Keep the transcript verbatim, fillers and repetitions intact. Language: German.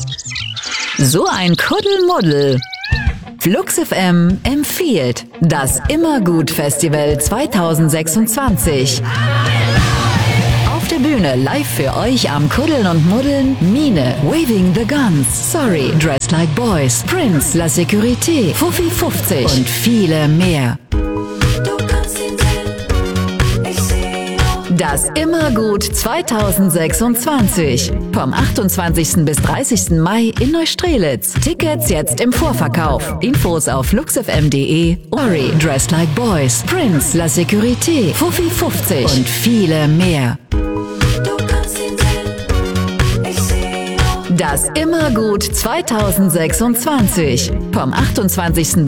So ein Kuddelmuddel. Flux F M empfiehlt das Immergut-Festival zweitausendsechsundzwanzig. Auf der Bühne live für euch am Kuddeln und Muddeln Mine, Waving the Guns, Sorry, Dressed Like Boys, Prince, La Sécurité, Fuffi fünfzig und viele mehr. Das Immergut zweitausendsechsundzwanzig. Vom achtundzwanzigsten bis dreißigsten Mai in Neustrelitz. Tickets jetzt im Vorverkauf. Infos auf fluxfm punkt de. Sorry, Dressed Like Boys, Prince, La Sécurité, Fuffi fünfzig und viele mehr. Das Immergut zweitausendsechsundzwanzig. Vom achtundzwanzigsten